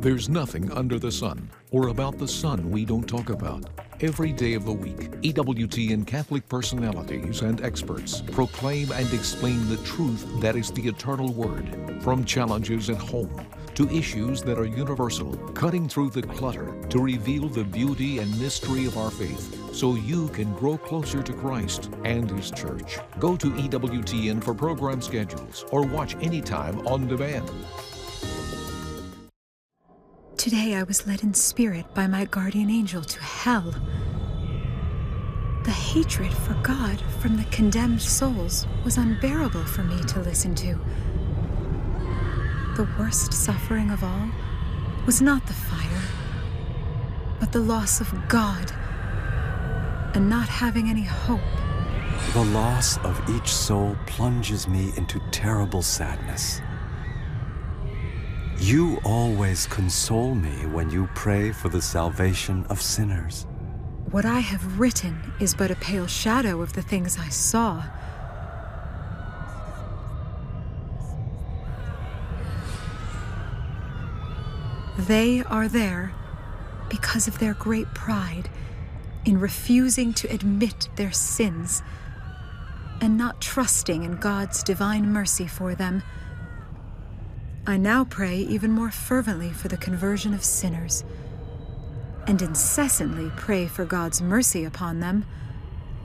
There's nothing under the sun or about the sun we don't talk about. Every day of the week, EWTN Catholic personalities and experts proclaim and explain the truth that is the eternal Word. From challenges at home to issues that are universal, cutting through the clutter to reveal the beauty and mystery of our faith so you can grow closer to Christ and His Church. Go to EWTN for program schedules or watch anytime on demand. Today I was led in spirit by my guardian angel to hell. The hatred for God from the condemned souls was unbearable for me to listen to. The worst suffering of all was not the fire, but the loss of God and not having any hope. The loss of each soul plunges me into terrible sadness. You always console me when you pray for the salvation of sinners. What I have written is but a pale shadow of the things I saw. They are there because of their great pride in refusing to admit their sins and not trusting in God's divine mercy for them. I now pray even more fervently for the conversion of sinners, and incessantly pray for God's mercy upon them,